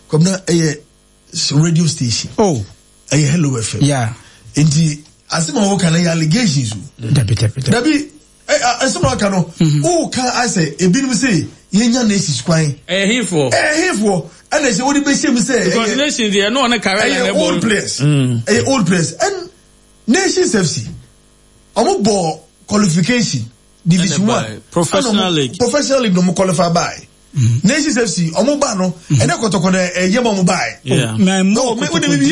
Kwabena radio station. Oh. Hello FM. Yeah. Inti asema wo kana ya allegations. Dabi asema kana o kan I say ebinim say yenya nations kwan. Hifo. And I say what be say me say because nations they no on career old players. Old players and Nations FC. Omo ball qualification Division 1 professional league no qualify by. Nations FC omo ba no ene kotoko na yema mo buy. No me we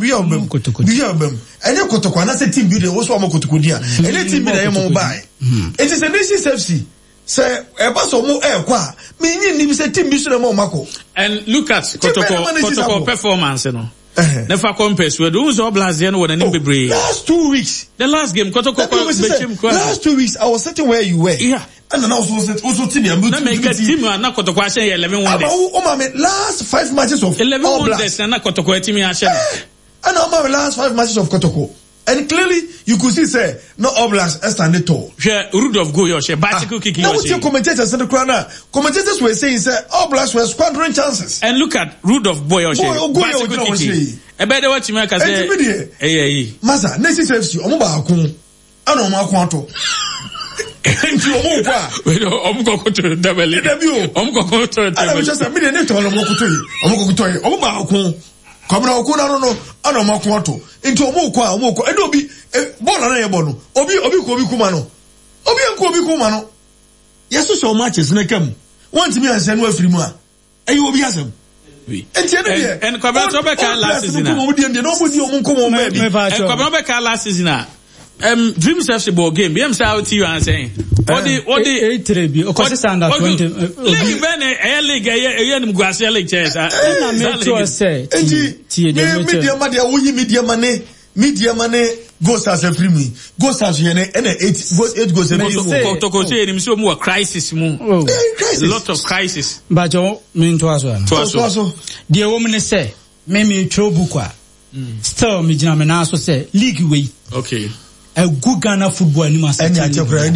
ene kotoko na say team bi dey wo so omo kotoko dia. Ene team bi dey yema mo buy. It is a Nations FC. Say e ba so mo kwa me nyi ni say team bi so na mo mako. And look at kotoko performance no. Never compares with those Oblast no one any last 2 weeks. The last game last 2 weeks I was sitting where you were. Yeah. And then also team make a team na kotoko ashe 11 wonders. Last 5 matches of 11 wonders na kotoko team ashe. And my last 5 matches of Kotoko. And clearly you could see say no Oblast stand tall. Rudolph go your bicycle kicking. Now your commentators in the corner. Commentators were saying say Oblast were squandering chances. And look at Rudolph Boy bicycle kicking. E better what you make say. Masa, Nations FC omo ba akun. Ana omo akun ato. Enti omo kwa. Omo kokoto dabele. Omo kokoto dabele. Ana just me dey to omo kokoto yi. Omo kokoto yi. Omo ba akun. Kwabena okuna no ana omakun ato enti omukwa edi obi ball na ye ball no obi kuma no obi kuma no yeso so matches na kam want me answer no afiri mu a obi asem enti ene and Kwabena to be ka last season no mo di omunkomo ma bi and Kwabena be ka last season Dreams FC ball game BM say out you and saying what the 83 bi o ko stand at 20 league ben league nim guase league chairs na me to say media money goes as a free goes as you and 8 goes a to say nim so mo crisis mu a lot of crisis but you mean to as well the woman say me trobuku still me gina me na so say league way okay a good Ghana football anymore. Any that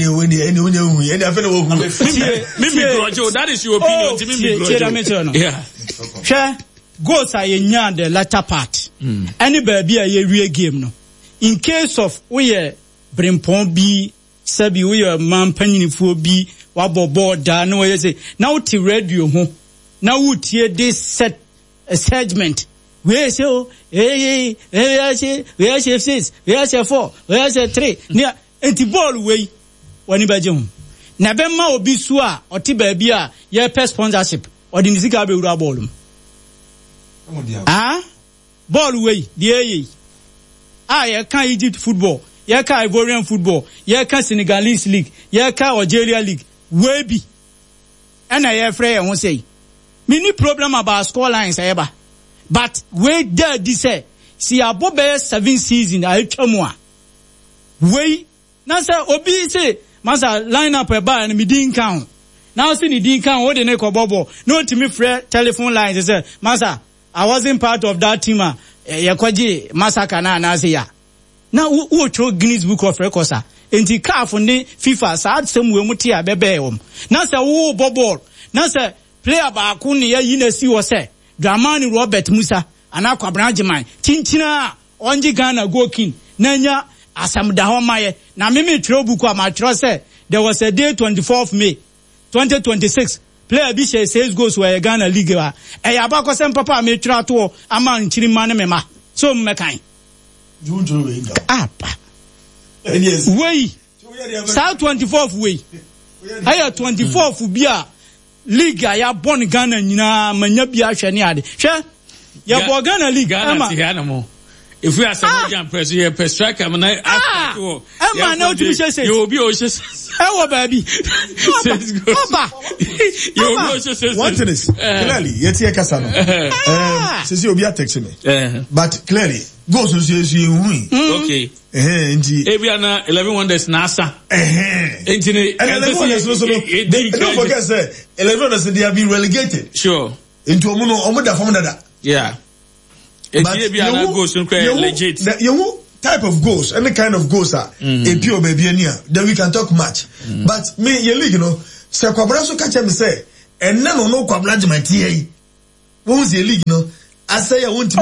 is your opinion. Yeah. Sure. Goals are in the latter part. Any baby a real game no. In case of we Brimpon B, Sabi we man penny for B, wabo board da no say now to radio ho. Now we hear this set a segment. We say we say 6, we say 4, we say 3. Near anti ball way when ba jehun. Na be ma obi su a oti ba bi a ye pay sponsorship or the nisika be wura ball. Ball way the ye kan Egypt football, ye kan Ivorian football, ye kan Senegalese league, ye kan Algeria league. We bi. And I frey won say. Me ni problem about score lines eba. But we there this say see abobe 7 season I twamwa we na say obi say masa line up e ba and me din count now see ni din count what dey na bobo no to me free telephone lines say masa I wasn't part of that team yakwaji massacre na say ya na who throw Guinness Book of Records enti CAF ne FIFA sa adsem we muti abebe wom na say wo bobo na say player ba ku ne ya yi na si wo say Dramani Robert Musa anakwa Branjaman chinchina onji Ghana go king nanya asamda ho maye na meme trobuku amatro say there was a day 24th May 2026 player bi share 6 goals were Ghana league wa abako sem papa me tra to ama nchiri mane mema so mmekan yes wey South 24th way aya 24th bia league ya born Ghana nyina manya bia hwene ade hwe ya bo Ghana league ama if we are some press here per strike am na after na otu say you be o say wo baby baba you be o say one thing is clearly yet here kasa no say obi text me but clearly goes so okay Ebia na 11 wonders na asa enti and 11 wonders no don't forget say 11 wonders they have been relegated sure into omo da form dada yeah Ebia na goals no legit you type of goals any kind of goals are a pure baby ania then we can talk much but me your league say Kwabena so catch me say and no Kwabena Jimanti won't see a league no I say I want to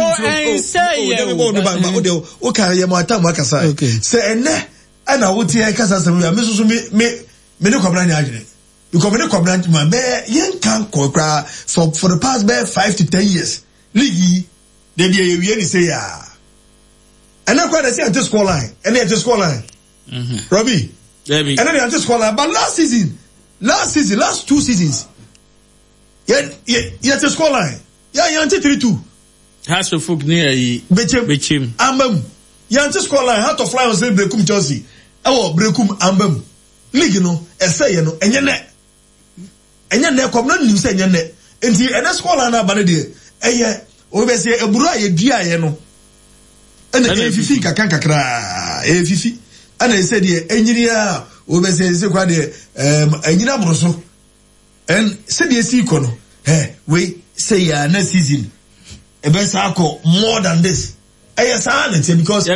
okay ya mo atam akasa say ene ana woti e kasa say me so me no kwabra nya agire because me no kwabra nya be yen kan kokra for the past 5 to 10 years league they dey we ni say ya and na kwada say ante score line and ante score line Robbie and then ante score line but last season last 2 seasons yeah ante score line yeah ante 3-2 has to fuck near Bechem ambam yeah ante score line how to fly on say Brekum Chelsea Brekum ambam league no essay no enye ne kom no nim say enye ne enti ene score line aba ne de eye o be say eburu aye dua ye no ene fifi kakra fifi ana say de enyiri a o be say kwa de enyiri abroso en say de si ko no we say ya na season e be say akọ more than this because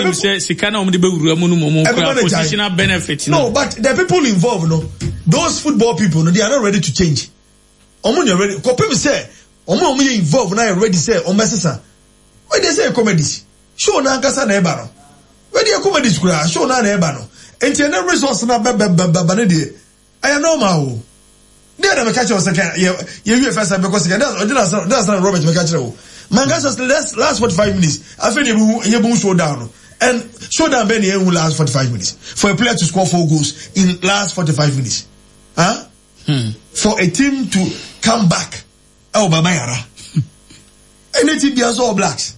positional benefit. No, but the people involved, no, those football people, no, they are not ready to change. Ready. Because people say, involved now already say, when they say comedies, show na kasa na ebano. When they comedies, show na ebano. And the resource na banedi. I am normal. They are catch us again. You first because that's not Robert McCatcher. Mangasa's last 45 minutes. I feel you showdown. And showdown Benny will last 45 minutes. For a player to score 4 goals in last 45 minutes. For a team to come back. Oh, Babayara. Anything be as All Blacks.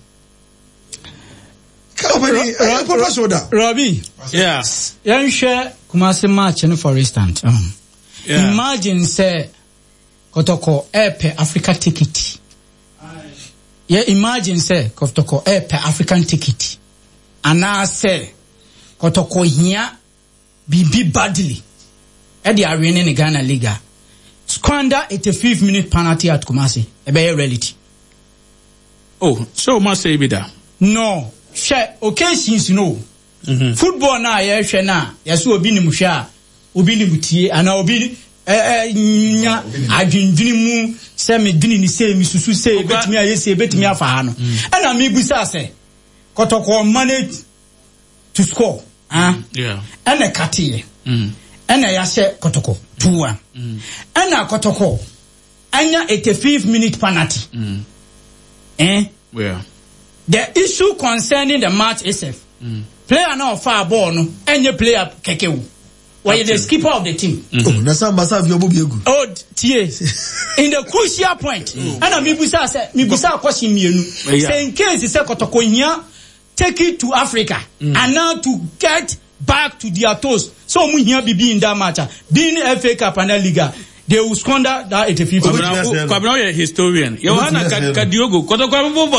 Robbie. Yes. You share Kumasi match for instance. Imagine say Kotoko per Africa ticket. Yeah, imagine say Kotoko per African ticket. And I say Kotoko here be badly. At the arena in Ghana Liga. Squander 85 minute penalty at Kumasi. A bare reality. Oh, so must say be that. No. Share occasions no. Football na ya share na. Yasu obi ni musha. Obi ni mutie ana obi nya adwindwini mu se me dwini ni se mi susu se betimi ayese betimi afa ha no ana me busa se Kotoko manage to score yeah ana katie ana ya se Kotoko 2-1 ana Kotoko anya 85 minute penalty yeah the issue concerning the match itself player now far ball no any player kekewu why the skipper of the team. Oh, tie. In the crucial point. And I mibusa question mienu. Say in case it's Kotoko here, take it to Africa and now to get back to their toes. So we here be in that matter. Being FA Cup and Liga, they will squander that 85. Kwabena a historian. Yohana Kadiogo. Kotoko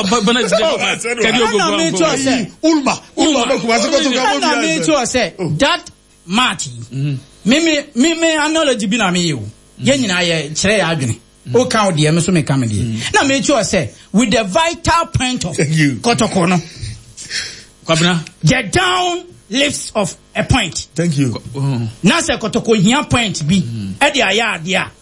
that Martin, me analogy be na me you. Yen na ye chere adwene. O count the me so me come there. Na me sure say with the vital point of Kotoko no. Kwabena, get down lifts of a point. Thank you. Na say Kotoko here point be. E dey aya dia.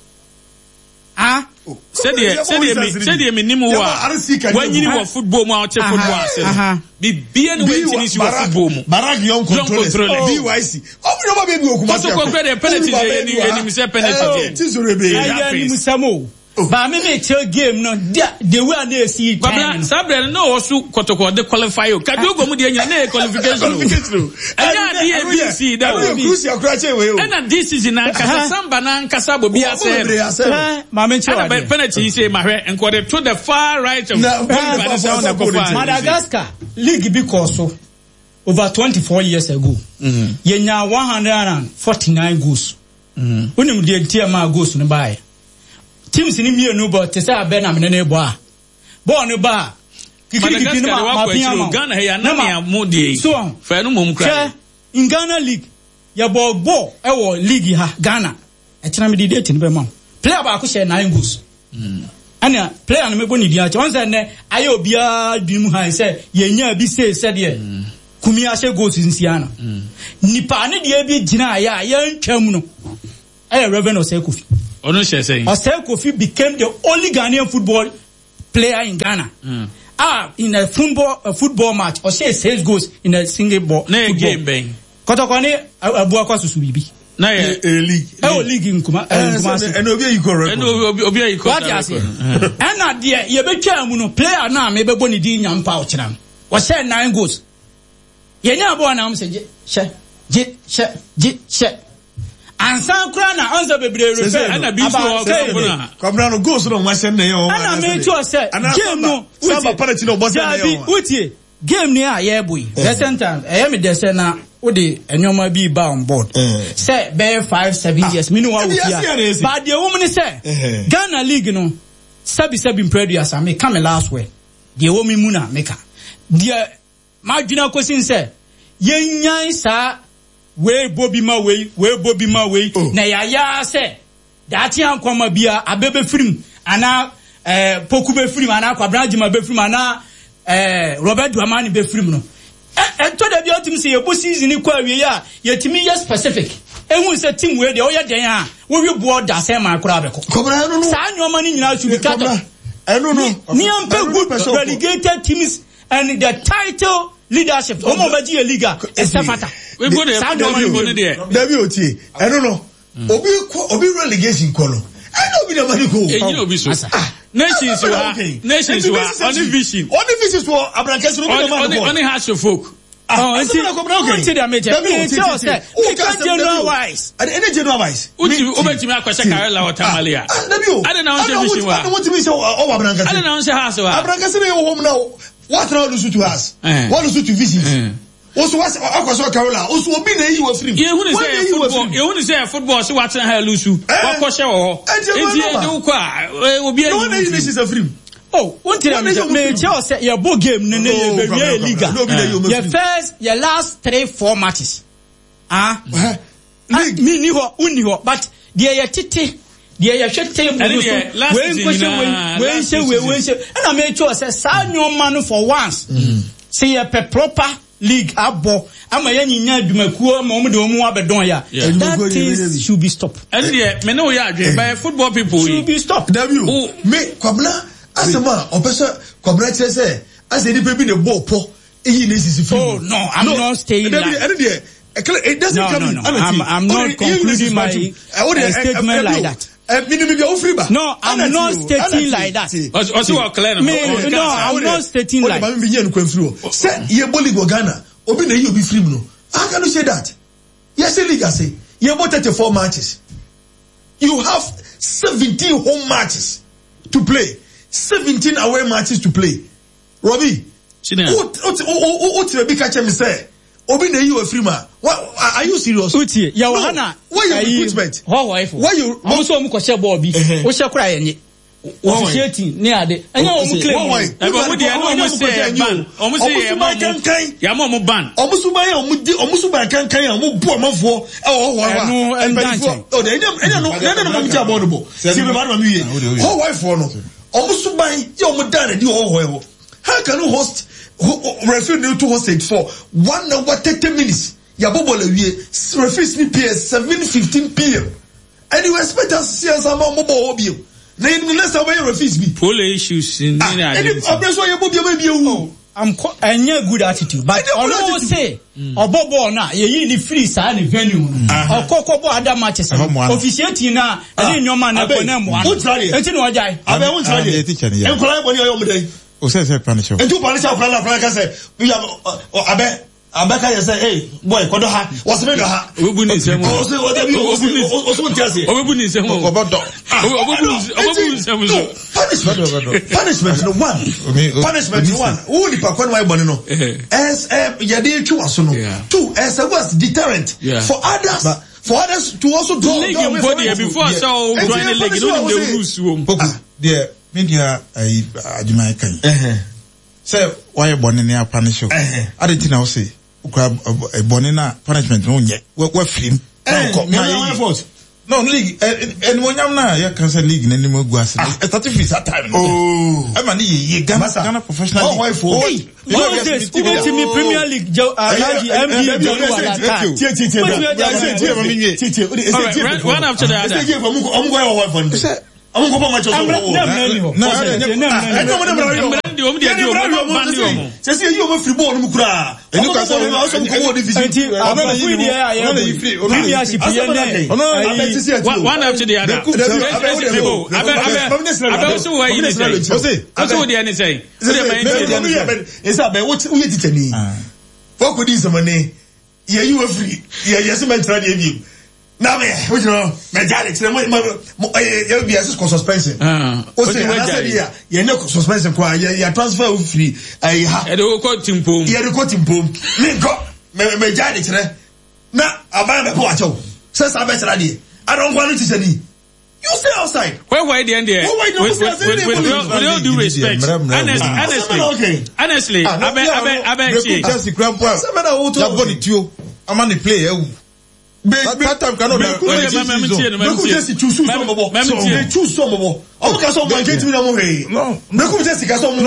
Said me nimu wa when you wa football mu out football ase be no waiting is your football mu Barag young control BYC no be bi okuma so ko the penalty any say penalty ni musamo ba me tell game no the way na see it Sabre no also Kotoko the qualify o Kadiogo mu de nya na qualification anya the ABC that we crucial crache we o and this is in Ankasa Samba na Ankasa Bobi ase ma me tell penalty you say mahwe enkwade to the far right of Madagascar league because so over 24 years ago yenya 149 goals unim de ntia ma goals no bae teams ni mienu but say abena me na ebo a ball no ba kikiki no ma pia Ghana he ya na mo de so fa no mom kra in Ghana league ya ball e wo league ha Ghana e tena me de date ni be ma player ba ko share 9 goals ana player no me go ni dia che onse ne aye obia dwim han say yenya bi say de kumi ahye goals nsia no nipa ne de bi gina ya ntwam no Reverend Osei Kofi. Ono she saying Osei Kofi became the only Ghanaian football player in Ghana. In a football match, or say 6 goals in a single ball. No game bang. Kotokwane Abuakwa Susubibi. Na league in Kumasi. And Obi you correct. And Obi you correct. What you say? And na dia ye be twa mu no player na me be boni di nyampa o kyeram. Wo say 9 goals. Ye nya bo na am say she. Ansan kura na onza bebre refer ana bi so Kwabra no goals no ma say na yo. Ana me twa say game no Samba penalty no boss na yo. Utie game ni a ye boy. Recent time me dey say na wo de enyoma bi ba on board. Say be 5-7 years me no wa wutia. But the woman say Ghana league no sabi impreduas am come last way. The woman mu na make. The marginal question say yenyan sa we bobi ma we na ya say that yan kwama bia abebe film ana poku be film ana kwabra jima be film ana Robert Duamani be film no to da bia otim say ye bo season kwa wie ya yetimi ye specific ehun say team we de oya den a wo wi board da say ma kura be ko kobra no sa nyoma ni nyina should be cut ni am pe good relegated teams and the title leadership omo baji a liga estafata we go there David Otie I don't know obi relegation ko no I know be the money go you know be so nations wa only vision for Abrankesi no only has your folk general wise ubetimi akwese Karela Watamalia ade na onse vision wa ade na onse house wa Abrankesi no home now what now do to us what do to vision also was akwaso Karela also obi na yi wa free you who say football so what na lusu wakoshe wo enti edu kwa obi no na yi is a free one thing me tell say your ball game ne be liga your last 3-4 matches me ni ho but there tete there ya hwete we and I make sure say sa nyoma for once say a proper league abo ama ya nyinya adwumakuo ma omo de omo abedon ya that things should be stopped and there me no ya adwen by football people should be stopped me kwabla asema opesa kwabla say as any people the ball po eyi na sisi free oh no I'm not staying there it doesn't come in I'm not concluding my statement like that no, I'm not stating like that. No, I'm not stating like that. Say, ye boli go Ghana, obi na you be free no. How can you say that? Yes, league say, you have 34 matches. You have 17 home matches to play. 17 away matches to play. Robbie, what you be catching me say? Obi na you a free man. Are you serious? Uti, ya wana. Why you recruitment? Why you? Also, omu kwa share ball bi. O share kura yenye. Officiating ni ade. Anya omu claim. Eba wudi anu omu say ban. Omu say ya omu ban. Omu suba kankan ya omu bu amafo. Enu endanche. Oh, enya no omu ja ball bo. Si be ba no ye. How why for no? Omu suba ya omu dan di ho. How can you host referee new to host it for 1 hour 30 minutes? Ya bobo le wie referee sleep here 7:15 p.m. and you expect us to see us about mobile obio. Na in less away referees be pole issues in I'm a good attitude, but I say Obobo na ye ni free sa ni venue okokobo other matches officiating na and your man na konem one enti no ojai abe won try dey teacher ni enkola boni oyo mudai o say punish and you punish Franka say we have Abeka you say hey boy kodo ha was me do ha obu ni nsem o say o dey o tiase obu ni nsem obodo punishment no one who the pakwan why boni no as ya dey twa so no two as a was deterrent for others to also draw away body before so join the league no dey rules wo there media adwuma kan say why boni na punish you adeti na o say ukra boni na punishment no nye we film no league and wonyam na ya cancer league na ni magu ase start fees at time e ma ni ye Ghana professional league me Premier League Alaji MD one after the other I'm going to match us. Says you have free ball, Mukra. And you can also go to one after the other. What could this money? Yeah, you were free. Yeah, yes, I'm trying to you. Now, which no, mechanics, you'll be a suspension. You're no suspension, you're transfer free. I had a coaching poem. You had a coaching poem. Mechanics, now, I buy my poacho. Says I better idea. I don't want it to say. You stay outside. Why the end there? With all due respect, honestly, I that time cannot just choose some. Choose some. Oh, because of my get me no way. No, just because of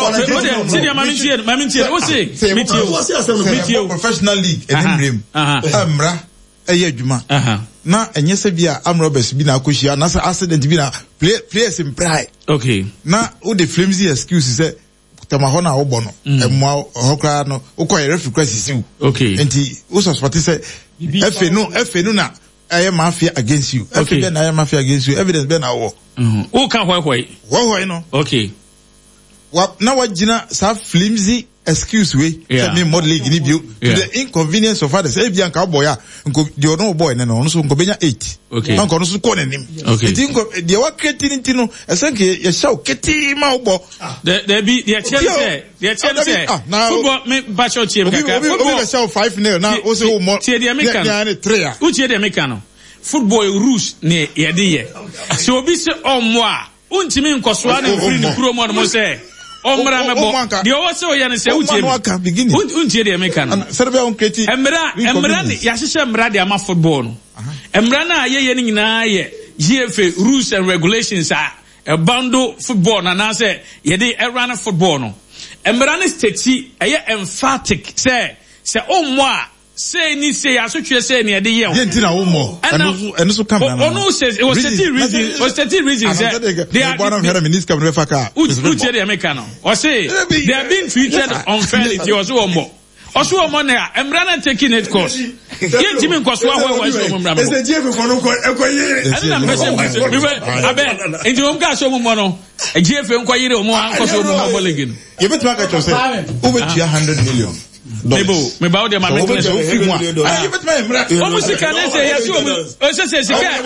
professional league in Amra, Juma. Na enye se bia am Roberts bi na akohia na accident bi na players in pride. Okay. Na wo the flimsy excuses say tamaho na wo bo no emwa hokra no wo ko referee kwasisi. Okay. Enti wo suspect say FA no na I mafia against you. Okay. FA na I mafia against you. Evidence be na wo. Who can why no. Okay. Na wajina sa flimsy excuse way me mod league ni bio to the inconvenience of others. If you boy nko the no boy no so nko benya 8. Okay. Nko no so ko nanim. Okay. It nko the wa creating no esenke ye show keti ma obo. There be the chance football me basho chie kaka. Football show 5-0 now o se o mo. Tie the American. Who tie the American? Football rules ne ye de ye. So obi se omo a untimi nkosoa na free ni kuro mo no say Omra mebo. The also yan say untie the American. Serbia on kreti. Emra ya hihye emra de ama football no. Emra na ye ni nyina ye GFA rules and regulations are a bundle football na say ye dey run football no. Emra ne state eye emphatic say ommo a say ni say asotwe say na ye dey ye. Yentina ommo. Eno so come na. Ono says it was 30 reasons. They are one of her minister of Faka. Uche the American. Or say they are being treated unfairly. It was ommo. Oso ommo na emra na taking it course. Yentimi nkoso ahwa wa so ommo. Ese GF for no ekoyere. Ana person abe enti omka so ommo no. GF enkoyere ommo ankoso ommo bolegin. You bet ma ka cho say over 100 million. Me ba de ma mention so fi mu a. Omo sika na say yesi omo. O say sika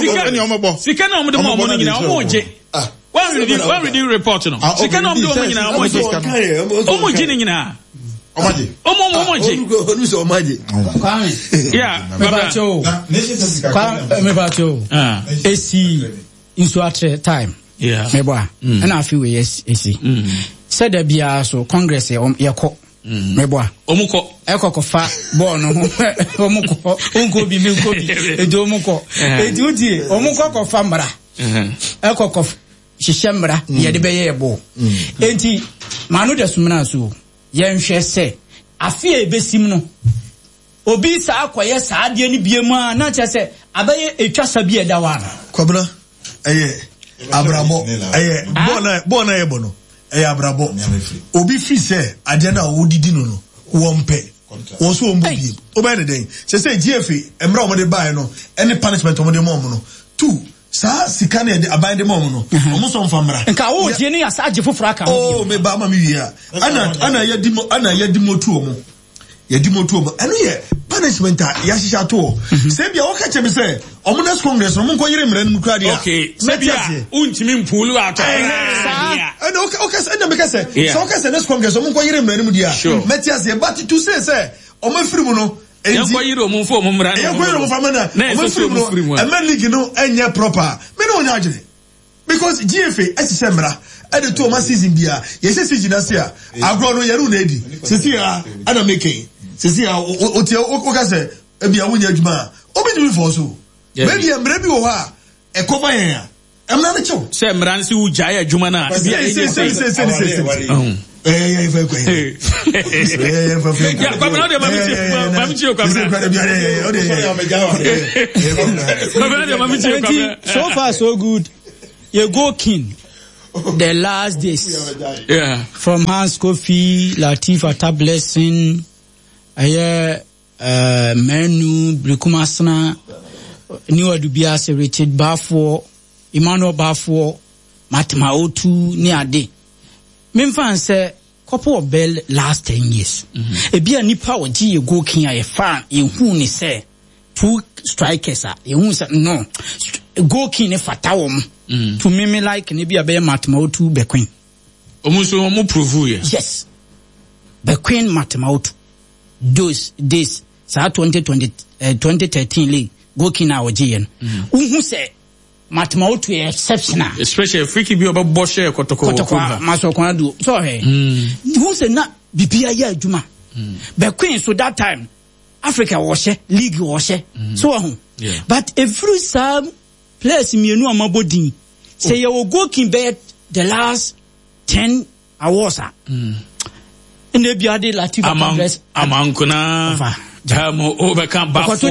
na omo de mo nyina omo je. One reading report no. Sika na omo de omo nyina omo je. Omo je ni nyina. Omaje. Omo je. Onu so omaje. Yeah, baba. Me ba cho. AC inso atre time. Yeah. Me ba. Na afi we AC. Said there bia so Congress ye ko. Meboa omuko ekoko fa ball no omuko onko bi me ko bi edo omuko edo die omuko ko fa mra ekoko hihye mra ye de beye ebo enti manu de sumna so ye nhwe se afi ebesim no obi sa akoye sa ade ni biemu a na che se abaye etwasa bi eda wa kwabra abrabo ball na ebo no abrabo obi fi say ade na wodidi no wompe wo so ombo bi oba ne den say GFA emra omode bae no any punishment omode mom no 2 sa sika na de aban de mom no omo so mfamra nka wo die ni asa age foforo aka oh me ba ma mi wia ana yadimo tu omo yadimo eno ye punishment a ya hihya to say bia wo ka che me say omo next congress no mo nko yire mra no kura dia okay say bia untimi mpulu ato and okay say na me ka say so okay say next congress omo nko yire mra no dia metias ye but to say omo firi mu no enko yire omo fo omo mra no enko yire omo fa mana omo firi mu no league no enye proper me no nya agire because GFA ese mra ade to ma season bia ye se season na say agro no yeru na edi sisi a ana making sisi a o ka say e bia wonya adwuma obi do for so maybe emra bi wo ha e ko ba yen a emra na chew say emra nsi wo jaya adwuma na bia e say so far so good. You go king. The last days. Yeah. From Hans Kofi, Latif Atta Blessing, Menu, Brikumasana, Niwa Dubiase, Richard Bafo, Emmanuel Bafo, Matima Otu, Niade. Memfan say, couple of bell last 10 years. Ebia nipa oji ye go king a fan, ye who ni say, 2 strikers are, ye who say, no, go king e fatawom. To me like maybe a bear Matimautu Bequin. Almost prove ye. Yes. Bequin Matimautu. Those days, 2013 league, go king our GN. Who say Matimautu exceptional. Especially if we keep you about Boshe Kotoko. Maso Konadu. Sorry. Who say not BPI Juma. Bequin, so that time, Africa was league was so but every some players mienu amabodi say you will go king bet the last 10 hours in the biade Latif amankuna jamo overcome bafo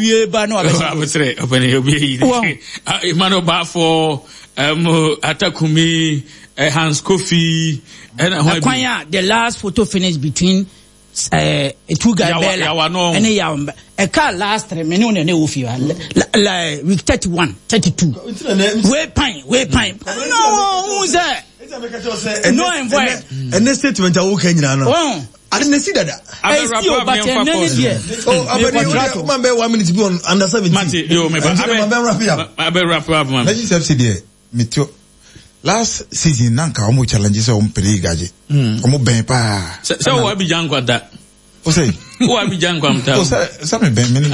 Emmanuel Bafo Atakumi Hans Kofi and the last photo finish between two guys and a car last 3 minutes and like week 31, 32. Way pine. No, who's that? No, invite. And the statement are okay now. I didn't see that. I still, but I 1 minute to go on under 17. Last season, Nanka, omu challenges on Perigaji. Omu benpa. So, what be young with that? Say, what be young with that? Some ben,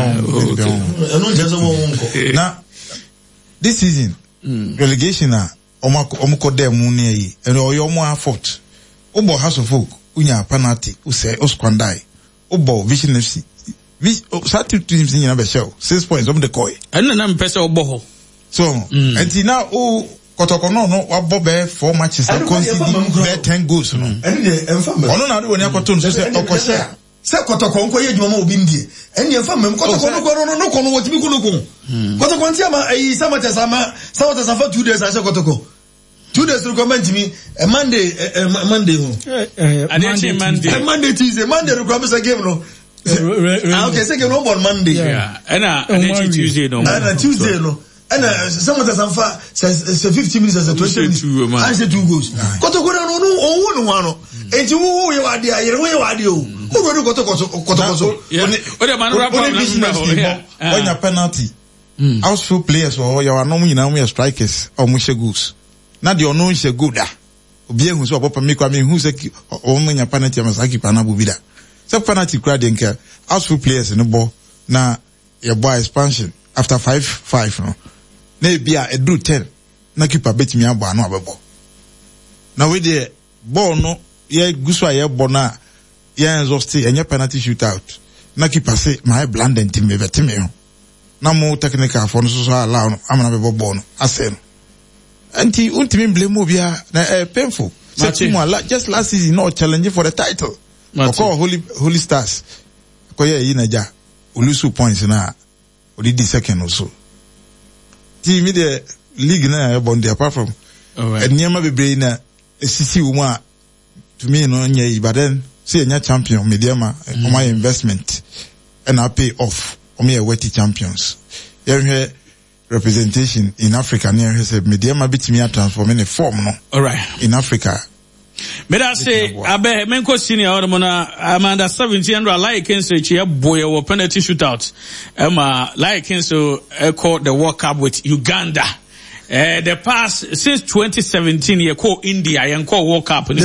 now, this season, relegation, omuko de muni, and oyomo fought. Obo House of Folk, unya penalty, use, osquandai. Obo Vision FC. Satu teams in your show, 6 points on the koi. And then I'm Pesa Oboho. So, and now, Kotoko no Bobe 4 matches and conceding 10 goals no. Ono na do ni akoto nso se okoshe. Se Kotoko nko ye dwuma obi ndie. Eni emfa mem Kotoko no kono wotimi kono ko. Kotoko ntia ma ayi samata safa 2 days ase Kotoko. 2 days recommend me a Monday ho. Monday Tuesday recommend say game no. Okay, say game no on Monday. Yeah. And Tuesday no. And Tuesday no. And someone says 15 minutes as a 20 minutes. I say 2 goals. Kotoko no one. And you are there. You are there. Who do Kotoko? When your penalty, outfield players or your normal strikers or mushe goals. Not the unknown she good. Obie who's Papa Miko, I mean, who's a woman your penalty Masaki Panabubida. So penalty crowd and care. Outfield players in the ball. Now your boy expansion after 5-5 no. Maybe I do 10. Na keeper bet me abo no abebo. Now we the ball no ye guswa ye bona ye exhausted and ye penalty shootout. Na keeper say my bland and team me bet me. Na mo technical for no so allow no am na bebo ball no asem. Anti ultimate blame obia na painful. Just last season no challenging for the title. Oko Holy Stars. Ko ye inaja ulusu points na odi the second also. Team the league na bondi apart from and nyama bebre na sisi uma to me no nya but then say nya champion mediama my investment and I pay off me a wetty champions here representation in Africa near say mediama bitimi transform in a form no all right in Africa. But I say, Abe, Menko Senior, Amanda 17 like Kenso, boy, or penalty shootout. Like Kenso, called the World Cup with Uganda. The past, since 2017, you call India and call World Cup. And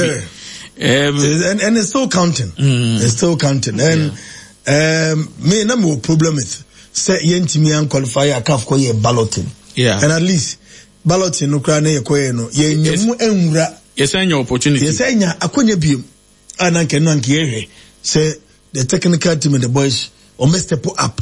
it's still counting. It's still counting. And, me, no problem with, say, Yentimian qualify a calf call ye balloting. Yeah. And at least, balloting, no crane, ye yes, and your opportunity. Yes, and akonya biom. And I can say the technical team and the boys almost step up.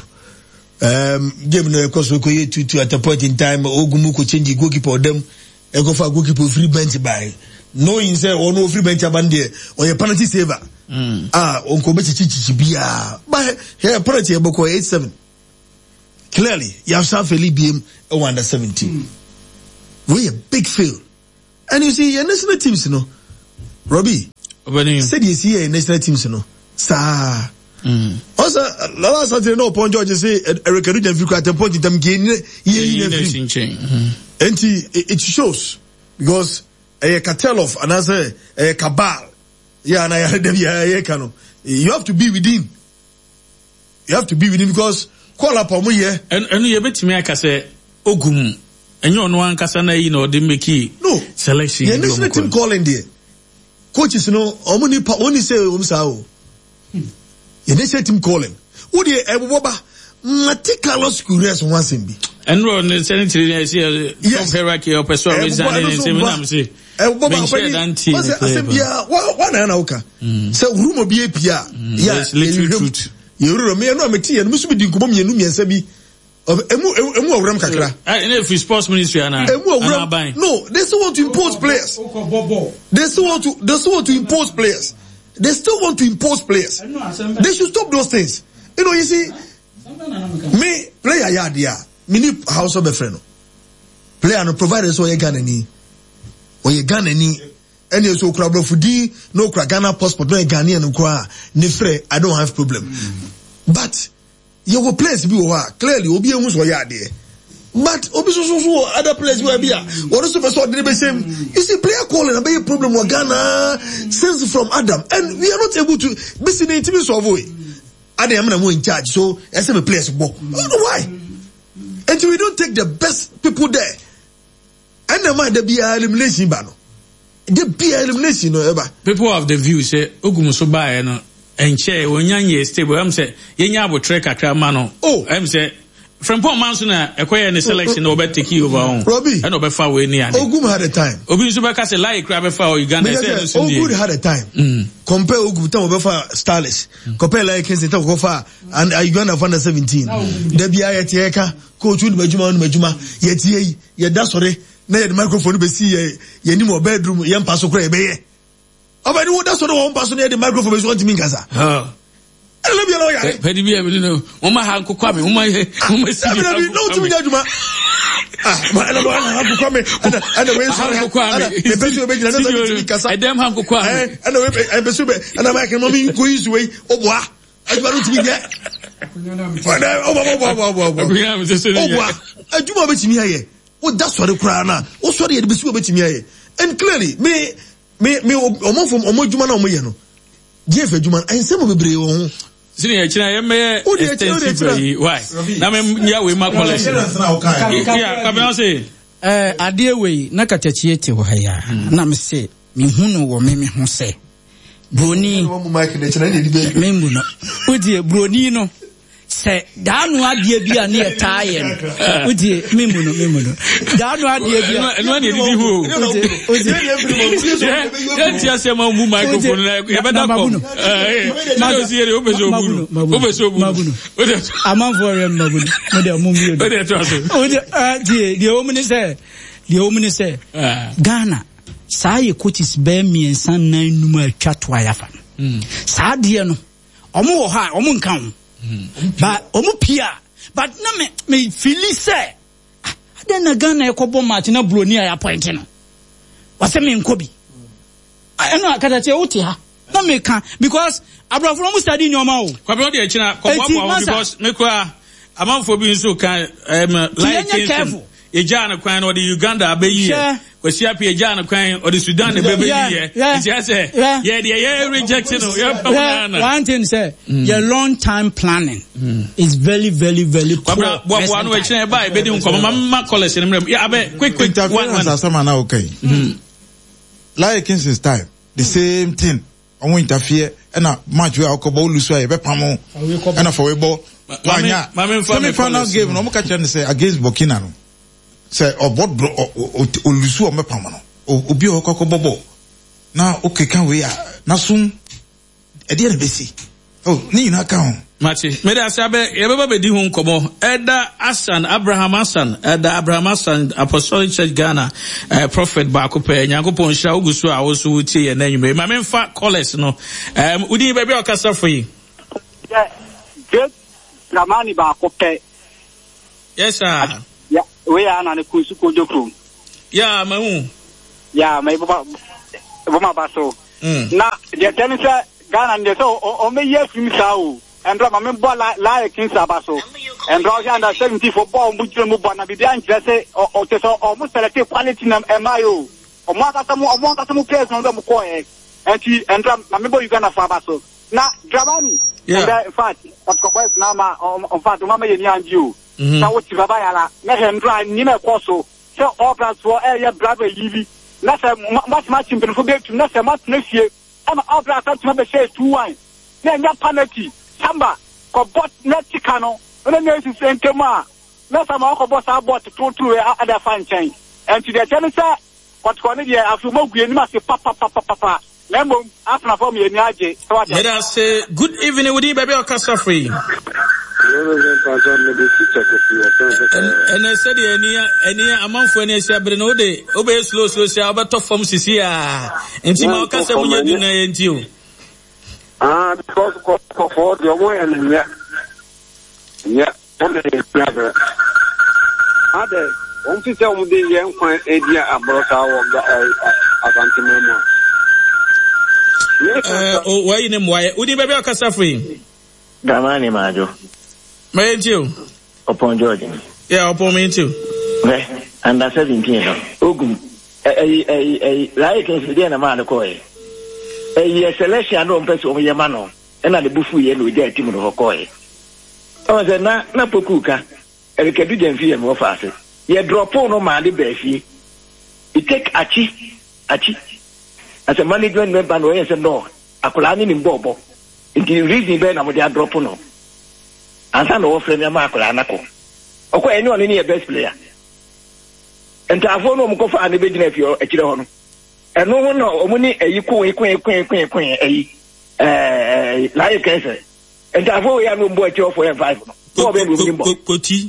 Game no course we could to at a point in time Ogumu could change the goalkeeper or them go for goalkeeper free bench by knowing say or no free bench abande or your penalty saver. Uncle Bechi Bia. But here penalty Boko 8-7. Clearly, you have Safeli BM under 17. We a big field. And you see, your national teams, you know, Robbie, said you see your national teams, you know, sir. Also, last Saturday, no, Pon George say, Eric Rudy and Fuka at the point in time, and it shows because a cartel of another a cabal. Yeah, and I heard them. Yeah, you have to be within. You have to be within because call up on me. Yeah, and you bet me, I can say, Ogum. And you know one kasana, you know, they make no selection. Yeah, national team calling there. Coaches, you know, only say umsao. Your national team calling. Would you ever Mati Carlos Curious once in be? And run the sanitary yes, hierarchy or person resigning and say, one anauka. So room be a pia. Yes, truth. You remember me and must be doing and Sebi. Of emu ram kakra. And if we sports ministry ana. No, they still want to impose players. They still want to impose players. They still want to impose players. They should stop those things. You know, you see, me player yadia. Me need house of a friend. Player no providers or ye Ghanani. Or ye Ghanani. And you so crab fudi no Ghana passport no Ghanaian no kwa nefre. I don't have problem. But you will place be clearly obi ehun so ya there. But obi so other place where be what is the first the same. You see player calling and be a problem with Ghana sense from Adam and we are not able to listen to it solve it. Adam am in charge so as a place ball. I don't know why. Until we don't take the best people there. And the mind there be elimination ban. There be elimination no ever. People have the view say Ogum so buy no and chair when young stable. I'm say yenya bo trek akra mano. Oh, I'm say from Paul Mansuna acquire any selection over take you over on. Robbie and over far away near. Ogum had a time. Obi Subaka say like crab for Uganda. Ogum had a time. Compare Ogum to over Starless. Compare like Kensington go far and Uganda under 17. There be a tieka coach with Majuma yet ye that's sorry. Na the microphone be see ye ni mo bedroom yam pass okra be ye. Oba ni that's what one person near the microphone be want me kasa. Let me allow ya. Pedi bi e no. Mo ma ha nkokwa me. Mo ma see. No to me judgment. Ma ana ha nkokwa me. Ana we so nkokwa me. The person be na so me kasa. I dem ha nkokwa me. Ana we e be so be. Ana ma ke mo mi ko use we oboa. Ajuma no to me get. Oboa. Ajuma be timi aye. What that's what the cry now. What's what the besu betimi aye. And clearly me omo from omo juma na omo ye no. Give juma and some bebre wo. Sini china ye me extensive why? Na me ya we ma college. Yeah, come on say. Ade we na katachie te wo ha ya. Na me say me hunu wo me ho say. Broni. Me mu no. Odi broni no. Say danu adie bia na yetaye no odi memu no danu adie bia no na di hu odi enti asema mu microphone na e beda ko na o siere obeso buru odi amanfo re mabunu mo de amumbi odi to aso odi de o mini say Ghana saa ye coaches be miensan nan num atwa to ayafa saa de no omo wo ha omo nkan but omupia but na me feel say aden na Ghana ekobo match na Broni ya point no wase me nkobi eno akata che uti ha na me kan because Abraham from study nyoma o kwabe odi echina kwabo because me kwa amanfo bi nso kan like Ejana kwan or the Uganda abeyi kwesi apie Ejana kwan or the Sudan abeyi it's say yeah rejected one thing say your long time planning is very very very poor. Kwabwa no echina e ba e bedi nko mama college nemrem yeah abe quick one asama na okay like since time the same thing omo interfere na match we akobo lusu e be pamo na for we ball semi-final game no mo ka chance say against Burkina no say obod olusu o mepama no obi o kokobobo na okay kan we na sum e dey na besi ni na kan Mati me da sabe e baba be di hu nkomo Elder Abraham Hassan Apostolic Church Ghana prophet ba ko pe Nyankopon sha ogusu a wo so wutie ye na nwume ma me mfa college no udi be be okasa for yi Ramani ba ko pe yes sir yeah we are na kunsu ko jokro Yeah, mahu. Yeah, my Boma Basso. Now, the tennis Ghana and so only yes himself. And drop my ball like King Sabasso. And draw under 70 for ball, which will move on a bit say or almost selective quality of MIO. Or more players on the McCoy. And drop my member Uganda Fabasso. Now, Dramani. Yeah, in fact, what Cobas Nama on Fat Mama and you. Now, what's Babayala? Let him drive Nina Corso. So, all plans for area brother Yvi. Not a much in the not a much next year. I'm out to have a share 2-1. Then that penalty. Samba, Cobot Neticano, and then there's the Kema. Not some of us are bought to other fan chain. And to the tennis, what Cornelia after Mogi must say papa. Lembo after for me and Yaji. Let us say good evening with you, baby, or Casa Free. And I said, any amount for any Sabrino day, obey slow, but from Sisia. And Timo Casa when you deny you. Because for the way and only brother. Other, won't you tell me the young point idea about our Avantimemo? Why in him? Why would you be a Casafree? Damani Majo. May you? Upon Jordan. Yeah, upon me too. Under 17. Ogum. Like a man of Koi. A selection on person over your man, and at the buffet yellow dead Timon of Koi. I was a na pokuka, and a Cadujan fee and more fast. Ye drop on no man the Bessie. You take Achi. As a management member, no, yes, and no. I could have in Bobo. Into reason, Ben, I'm with their drop on. And I know from your Marco Anako. Okay, anyone in your best player. And to have one of Kofa and the beginning of your Echidon. And no one know money a queen, like cancer. And to have all your boy for a 5. Poti,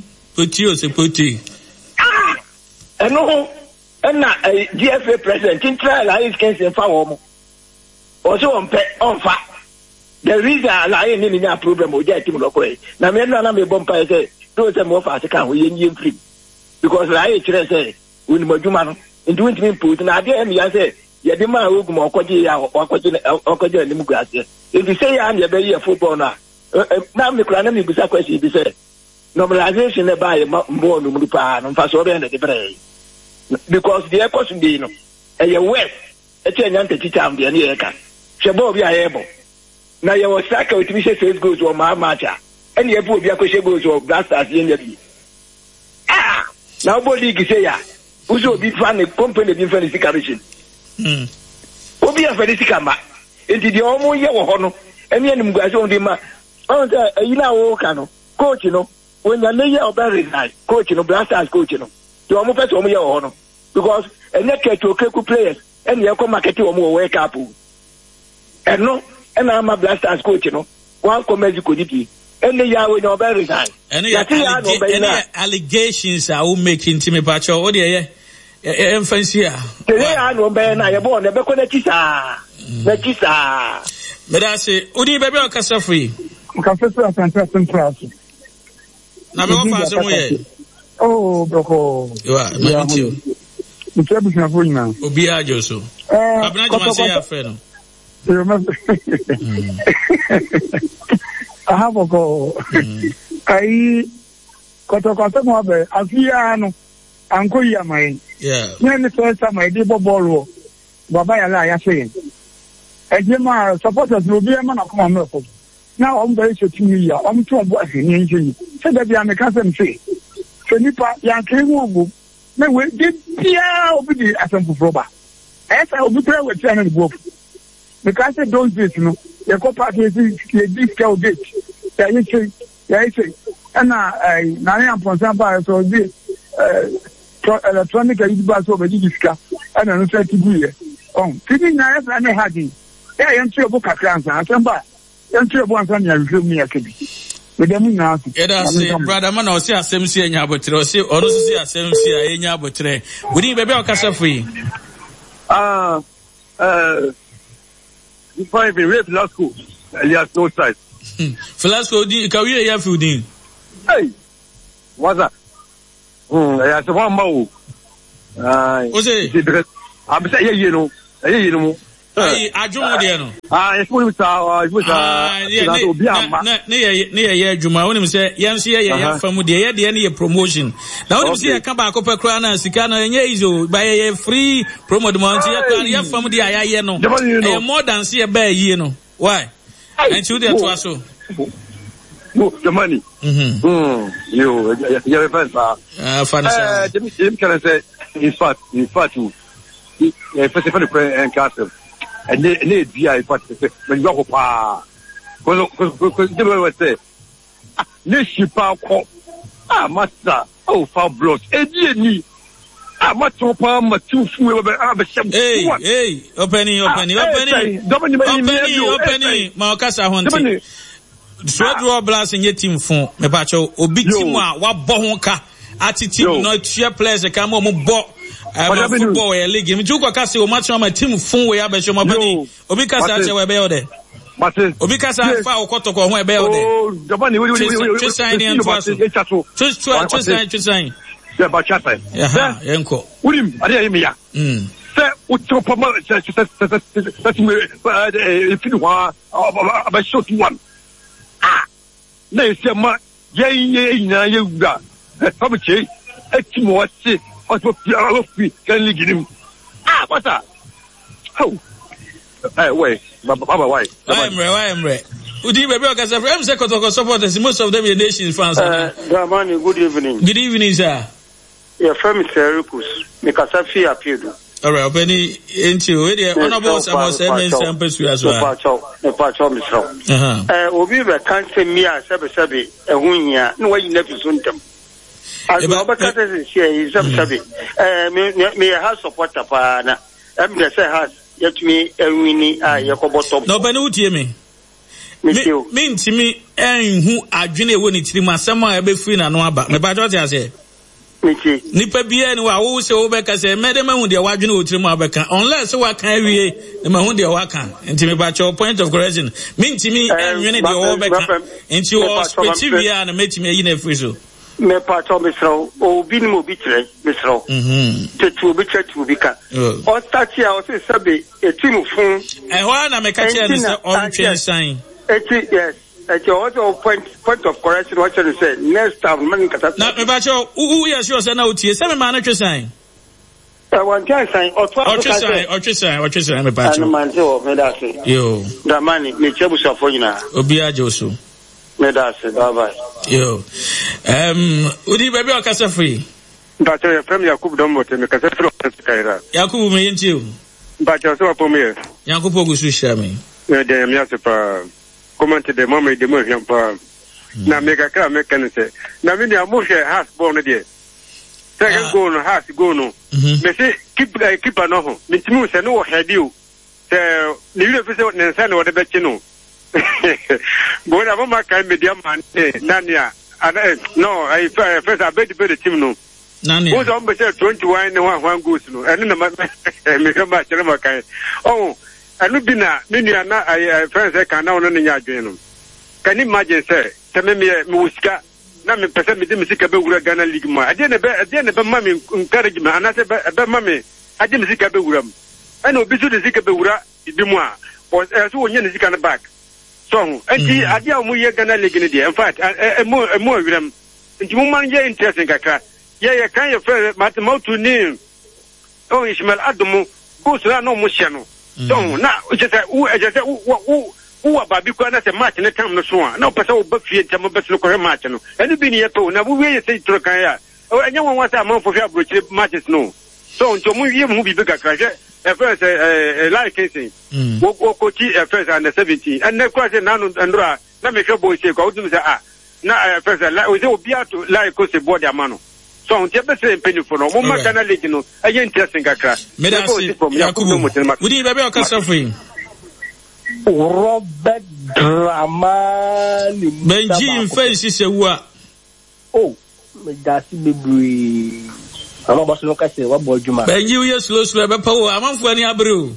and no. And now a GFA president in trial is cancer for also on fat. The reason I ain't in a problem with that Timothy Locoy. Now, men are not a bumpire say, those are more fast account with Indian free. Because I say, when Mojuman, in doing me put, and I say, Yadima Ugmo, Okoja, and Mugasia. If you say I'm your baby a football now, the clan is a question, he said. Normalization by more Numupa and Fasoda and the Bray. Because the airport in Dino, and your West, a change to teach am the Aniaka. Shabo be able. Now you was cycle with Mrs. Says goes to my matcha. And you put your question goes to blasters in the now body say ya. Who's will be fun a company different situation. Will be a Felicama. Into the almost year or honor, and then guys on the ma. Oh, you know, coach, you know, when the layer of very nice, coach, you know, blasters coach, you know. You almost put on your honor. Because a naked to Keku players, and you come market you more wake up. And no. And I'm a blasters coach, you know. One comedy could be. And the Yahweh no very resign. Any allegations I will make in Timmy Pacho, or the fancy. Today I know Ben, I am born the Beconetisa. But I say, Udi baby or Casafree? Confessor and Preston Press. Now, oh, Boko. You are, my dear. The Trebus of Wina. Obia Joso. I'm not say a friend. I have a go. I got a contact of a Afiano, Uncle Yamai. Yeah. Then the first time I did Bobolo, Babaya, I say. And Jemma supporters will be a man of common. Now I'm very sure to me, I'm too working in Injury. Said that the American say. Fenipa, Yankin, may we did Pia obey the Assembly Proba. As I will be there with Channel Group. Because I don't do it, you know, the co-party is a discount gate. Yeah, and I am for example, so this electronic bus over the discount, and I'm trying to do it. Oh, sitting nice and I had it. Yeah, I'm sure book a cancer. I can buy. I'm sure one time you will me a kid. With them now, brother, man, I'll see a SMC in Yabotre, or see, or see a SMC in Yabotre. We need baby or Casafree. Before I been raped last school, and you have no sight. For last school, you can really have food in. Hey, what's that? I have one more. o say I'm saying you know Hey, adwuma de no. It's for ne adwuma wonim say yɛn so yɛ famu de yɛ ne yɛ promotion. Na wonim say yɛka ba akɔpɛ kra na sika na ɛnyɛ izo ba yɛ free promo de month yɛ kra yɛ famu de ayɛ no. Ɛyɛ more than say ba yie no. Why? And you there to aso. The money. You have can I say in fact first of all and castle. And they be but when you go pa because they will say Nishipa master foul blood ni matopa matufu hey opening ma kasa honte draw blast in your team phone me ba cho obi team a wa bɔ ho ka attitude no share players e ka mo bɔ football e league me juko kasa o match ma team phone we abɛhwɛ ma bani obi kasa che we be o de obi kasa fa o kotoko ho e be o de to sign in to sign yeah ba chata yenko urim ade me ya se utopa ma se if you want about short one na ese ma ye na ye wura fabuche etimo wase ofi kan liginim bata how wait baba why Emre udi baby okasa from say kotoko supporters most of them are nations fans Dramani, good evening sir your friend is Ericus me kasa fi appeal. All right, Benny, into it. Honorable Samuel Simmons, campus as well. Obi be can't say me as Sabi, a wunya, no way you never soon them. As Robert is here, is Sabi. Me a house of water, Pana. The say has yet me a winnie, Yakobo. No, Benny, would hear me. Mean to me, and who are Junior winning to my summer, I be free and no about me, but what I say. Nipa bia ni wa wo se wo beka se medema hu de wadwene otirim abeka unless wa kan wie e ma hu de wa kan enti me ba cho point of correction mintimi enwene de wo beka enti wo specivia na metimi ayi na free so me pa cho misro obi ni mo bi kire misro tetu obi chetu obi ka o start ya o se sabe etimu fun e ho na me ka che ni se on twen sign eti yes also point of correction what you say next time man kata na me ba cho who yes you say na otie say me ma na twe sign one time sign or sign me ba cho man say me da say yo da mani me chebu so for nyina obi ajo so me da say bye bye yo udi baby okasa free ba cho from Yakub don mote me kasa free kaira Yakub me yenti ba cho so for me Yakub ogusu sha me de me asepa comment de mama de mo yampa na mega ka me kan se na me dia mo she has born de second goal no has go no me se keep no ho me timu se no headiu se ni le fese ne se no de be chi no bo na mama kan me dia man nania no I first I bet the team no nania go on be say 21 ne one goals no ene na me ka ba chere ma kan oh anu bina menu na friends can now no nya adwen no can imagine say me usika na me pese me de musika be wura Ghana League ma ade ne be mami encouragement anase be mami ade musika be wura m ana obi so de musika be wura bi mu a so wonya musika na back so enti ade a mu ye Ghana League ne de in fact mo wura m enti mo man ye interesting kakra ye kan ye friend matematu ni Ishmael Adomo go so na mo hye no so na just who baby ko na se match ne tam no so na pese wo ba fie tam be so ko match no enu bi ne yeto na wo we say tro kan ya enya won wasa man fo fi abrochi matches no so nto mu ye mu bi ga kraje first like say wo coach first under 17 and na kwa say na no ndra na me hwe boy say ko wo dum say na first like we say obi ato like ko se board amano so on tebe se penny for no mo Ghana League no aye interesting kakra me da see Yakubu we di baby okasa free Robert Dramani Benji in face se wa me da see bebre ama boss no ka se wa bo djuma Benji we slow be pa o amanfo ani abre o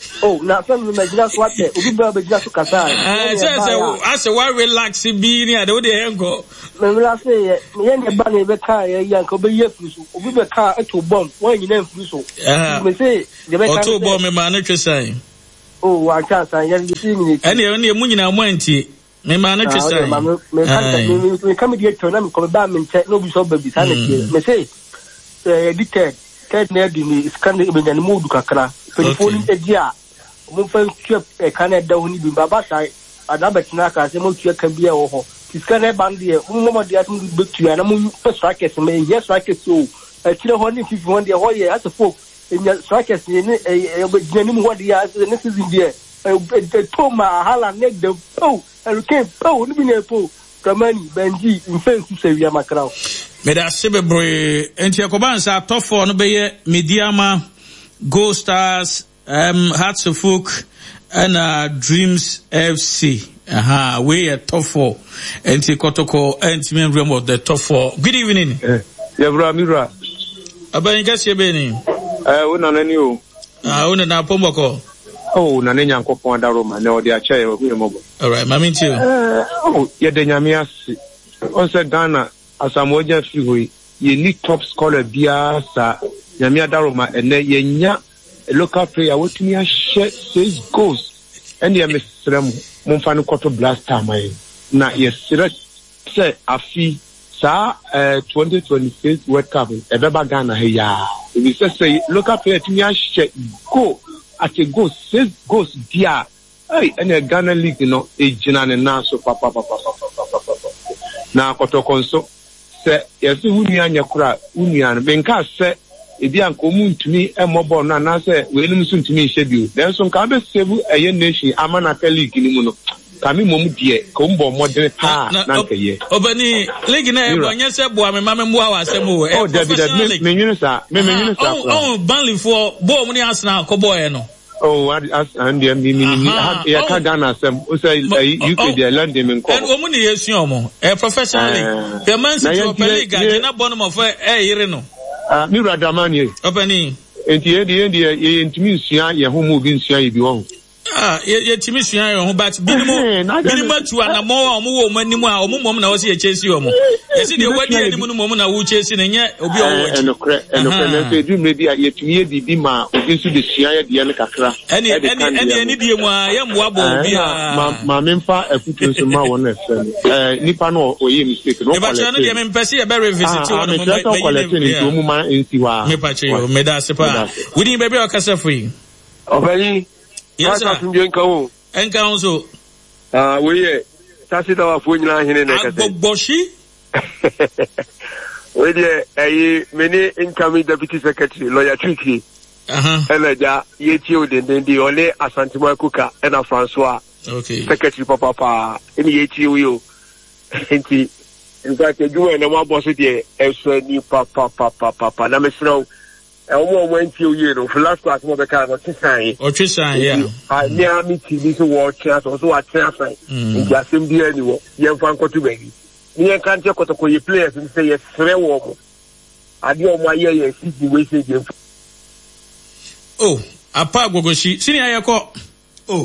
Oh, na fam me just what the obi ba be just kasa. I say why relax be near the way enko. Me la say me ne ba na be ka ye yanko be ye furu so. Obi be ka eto bomb, wan nyina furu so. Me say the be ka eto bomb me ma na twesan. Oh, wa cha san ye 15 minutes. Ene mu nyina mo antie. Me ma na twesan. Me come here to na me come ba me nche no bi so ba bi sa na tie. Me say edited na di ni scan e be nyane mu du kakra. Telephone edia mo fa tue Canada honi bi baba sai adabetina ka se mo tue kan bia wo ho scan band de mo de atum betua na mo strikers me yes strikers so tire ho ni 51 de ho ye as folk enya strikers ni be ni mo ho de ya ne season de Toma hala neck de Hurricane ni bi na Kamani Benji infensi se wi amakra me da se bebre enti akobansa top 4 no be ye Mediama Gold Stars, Hearts of Oak, and Dreams FC. We are top 4. And Kotoko, and member of the top 4. Good evening. Yabra Mira. Abani Gassi Beni. Una Nanu. Una na Pomoko. Oh, Nananya Coponda Roma, no, they are chair of mobile. All right, Mammy too. Yadanyamias. Also, Ghana, as I'm watching you, you need top scholar Biasa. Yamia Daroma and then yenya a local player what me share 6 goals and ya Mr. Monfano Quarter Blast time na yes say afi sa 2026 World Cup ebeba Ghana he ya we say local player to me share go at a go 6 goals dia hey and a Ghana league no e jina na so papa na kotokonso say yes unia nyakura unia benka say ebi anko mu ntumi emobo na na say we nim so ntumi schedule then so nka be save eye nation Amanaka league ni mu no kami mom die ko mbo modern pa na nkeye obani league na e bonye se bo ame ma membo awasem o oh David me nyunu sa oh Burnley for bo mu ni Arsenal ko boy no oh and me ya ka Ghana sem o say UK dey London me ko and o mu ni yesu omo professionally the Man City Super League na bottom of yire no Mira Damani Obani enti ye ntimi nsua ye ho mu bi nsua ye bi wo ye timi nsua ye ho but binimu tu anamo a omo wo manimu a omo mom na wo se ye chesi omo ye si de wadi animu no mom na wo chesi na nye obi owo enokre na se du maybe ye timi ye bibi ma obi su de sua ye de ne kakra eni die mu a ye mboa bo obi a ma memfa akutu so ma wo na fe nipa no o ye mistake no kwale e ba no de me mpese ye be revisit wo no mo me pa che yo me da se pa we din baby okasa free obani yes sir enka so we ye tasi da wa fo nyina hene na kase agboshi we dey many incoming deputy secretary lawyer Tricky elaja ye ti o den di ole Asantimo Kuka na Francois okay secretary papa eni ye ti o yo enti in fact you na mo boss dey eso ni papa na mesro omo wenti o ye no last class mo be ka no tisan yeah ni ami ti bi so watch so wa tisan in jasem bi ani wo ye fan ko tu bagi ni en kan te kotoko ye players ni say yes sre wo mo ade o mo aye ye si we say game oh apa gogoshi sini ayeko oh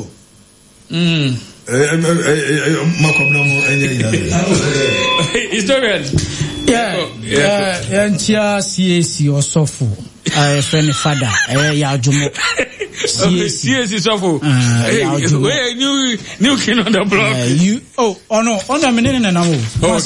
historian Yantia CAC or Sofu, friend father, Yajumo. CAC Sofu. New king on the block. On a minute and now.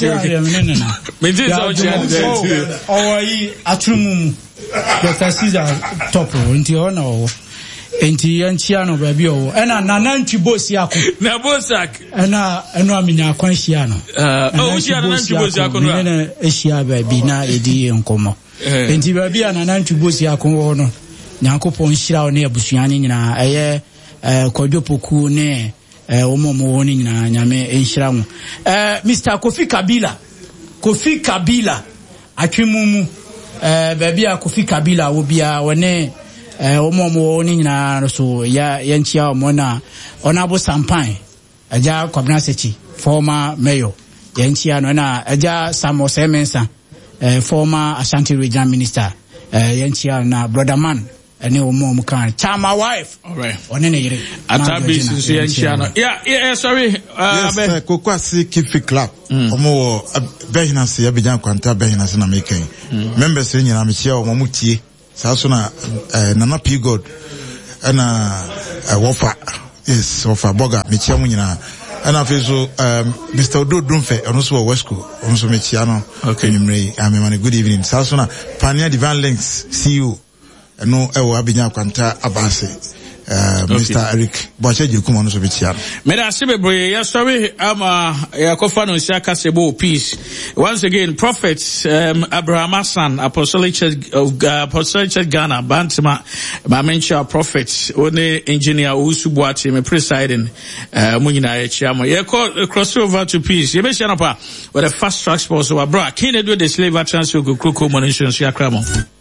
Atrum, Dr. Caesar Topo, into honor. Enti yanchiano baby o ena nananchi bosi yako na bosak ena amina kwanhia no nananchi bosi yako no na ehia baby na edi enkomo enti baby nananchi bosi yako no nyankopon hira o na abusuane nyina eye kwadwopoku ne omomo ni nyina nyame enhira mu Mr. Kofi Kabila atwemumu baby Kofi Kabila obia wone omomo ni nyina so ya yanchia omona onabo sampan aja Kwabena Sechi former mayor yanchia no na aja Samuel Semensa former Ashanti regional minister yanchia na brother man ɛne ɔmo kan Chama wife alright ɔne ne yere Atabi sinso yɛnkyia no yeah sorry yes Kokwasi Kifi Club ɔmo Behina se Abidjan Kwanta Behina se na mekan members nyina me chia ɔmo mutie saa so na Nana P God ɛna Wofa yes Wofa Boga me chia mu nyina ɛna afei so Mr. Odo Dumfe ɔno so wɔ West Coast ɔno so me chia no enyimre amemane good evening saa so na Pioneer Divine Links CEO ɛno ɛwɔ Abidjan Kwanta Abase Mr. Eric Boache Jekuma no so be chia me da se bebre ya sorry yakofa no sia kasebo peace once again prophet Abraham Hassan Apostolic Church of Ghana Bantima ma mention prophet one engineer Usubuati me presiding munyina ya chia mo ye cross over to peace ye be share no pa with the fast track sports so abra kin do the slave transfer go kroko money so sia kramo